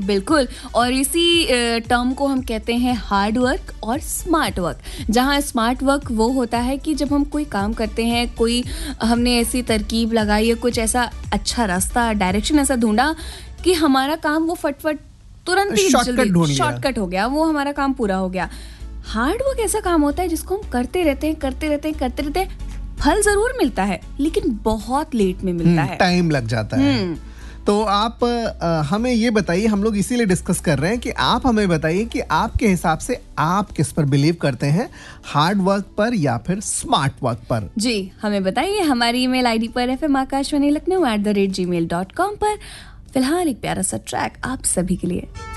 बिल्कुल, और इसी टर्म को हम कहते हैं हार्ड वर्क और स्मार्ट वर्क। जहाँ स्मार्ट वर्क वो होता है कि जब हम कोई काम करते हैं, कोई हमने ऐसी तरकीब लगाई है, कुछ ऐसा अच्छा रास्ता, डायरेक्शन ऐसा ढूंढा कि हमारा काम वो फटफट तुरंत ही शॉर्टकट हो गया, वो हमारा काम पूरा हो गया। हार्ड वर्क ऐसा काम होता है जिसको हम करते रहते हैं, फल जरूर मिलता है लेकिन बहुत लेट में मिलता है, टाइम लग जाता है। तो आप हमें ये बताइए, हम लोग इसीलिए डिस्कस कर रहे हैं कि आप हमें बताइए कि आपके हिसाब से आप किस पर बिलीव करते हैं, हार्ड वर्क पर या फिर स्मार्ट वर्क पर? जी हमें बताइए हमारी ईमेल आईडी पर fmakashwani.lucknow@gmail.com पर। फिलहाल एक प्यारा सा ट्रैक आप सभी के लिए।